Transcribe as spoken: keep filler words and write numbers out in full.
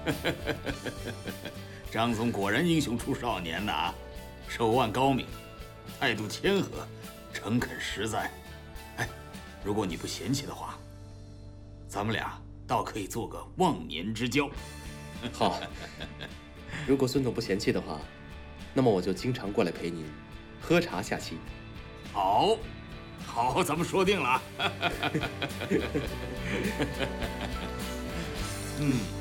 张松果然英雄出少年呐，手腕高明，态度谦和，诚恳实在。哎，如果你不嫌弃的话，咱们俩倒可以做个忘年之交。 好，如果孙总不嫌弃的话，那么我就经常过来陪您喝茶下棋。 好，好，咱们说定了。嗯。